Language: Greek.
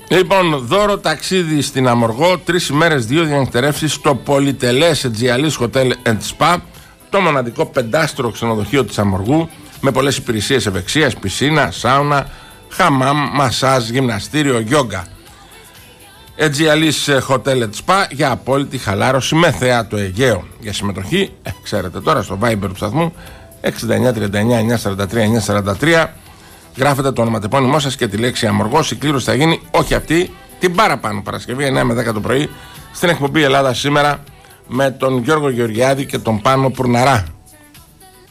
Λοιπόν, δώρο ταξίδι στην Αμοργό, 3 ημέρες, 2 διανυκτερεύσεις στο πολυτελές Aegialis Hotel and Spa, το μοναδικό 5στρο ξενοδοχείο της Αμοργού, με πολλές υπηρεσίες ευεξίας, πισίνα, σάουνα, χαμάμ, μασάζ, γυμναστήριο, γιόγκα. Aegialis Hotel and Spa για απόλυτη χαλάρωση με θέα το Αιγαίο. Για συμμετοχή, ξέρετε τώρα, στο Viber του σταθμού 6939-943-943. Γράφετε το ονοματεπώνυμό σας και τη λέξη Αμοργός. Η κλήρωση θα γίνει, όχι αυτή, την παραπάνω Παρασκευή 9 με 10 το πρωί στην εκπομπή Ελλάδα Σήμερα με τον Γιώργο Γεωργιάδη και τον Πάνο Πουρναρά.